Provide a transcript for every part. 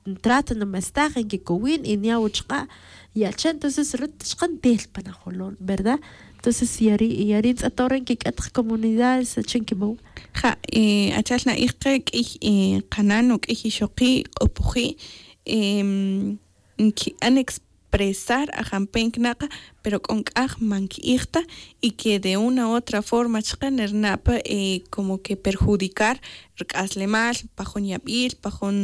tratan de estar en que Kowin y Niauchka y Acha, entonces Retchkan del Panajolón, ¿verdad? Entonces yari atoren que kat comunidades chenkibo. Ja, achalna ikek kananok shoqi opuji an expresar a jampenknaqa, pero con manquirta y que de una u otra forma chqanernapa como que perjudicar rkaslemal, pajon yabil, pajon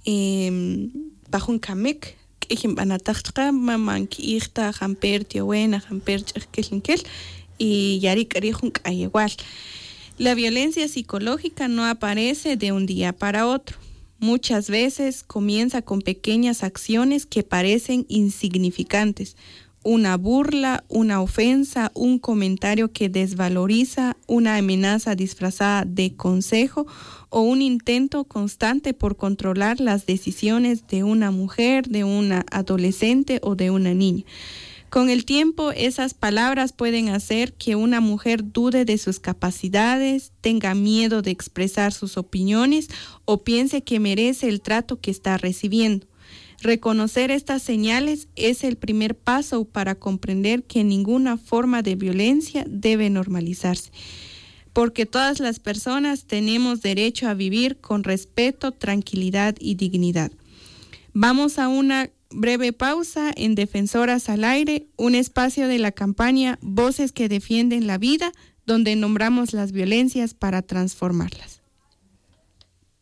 kamek, ejim banatachqa manquirta, jamper tiowena, jamper chqkelnkel y yari karijun igual. La violencia psicológica no aparece de un día para otro. Muchas veces comienza con pequeñas acciones que parecen insignificantes. Una burla, una ofensa, un comentario que desvaloriza, una amenaza disfrazada de consejo o un intento constante por controlar las decisiones de una mujer, de una adolescente o de una niña. Con el tiempo, esas palabras pueden hacer que una mujer dude de sus capacidades, tenga miedo de expresar sus opiniones o piense que merece el trato que está recibiendo. Reconocer estas señales es el primer paso para comprender que ninguna forma de violencia debe normalizarse, porque todas las personas tenemos derecho a vivir con respeto, tranquilidad y dignidad. Vamos a una breve pausa en Defensoras al Aire, un espacio de la campaña Voces que defienden la vida, donde nombramos las violencias para transformarlas.